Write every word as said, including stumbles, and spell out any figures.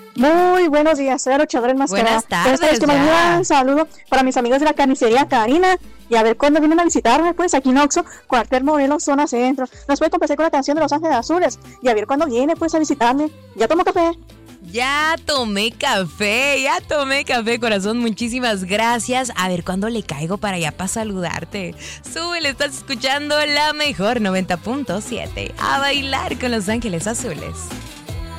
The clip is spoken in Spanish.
Muy buenos días, soy la luchadora enmascarada. Buenas tardes, Pues, que me ya. un saludo para mis amigos de la carnicería Karina. Y a ver cuándo vienen a visitarme, pues aquí en Oxxo, cuartel Morelos, zona centro. Nos puede complacer con la canción de Los Ángeles Azules. Y a ver cuándo viene, pues, a visitarme. ¿Ya tomó café? Ya tomé café, ya tomé café, corazón. Muchísimas gracias. A ver cuándo le caigo para allá para saludarte. Súbele, estás escuchando la mejor noventa punto siete. A bailar con Los Ángeles Azules.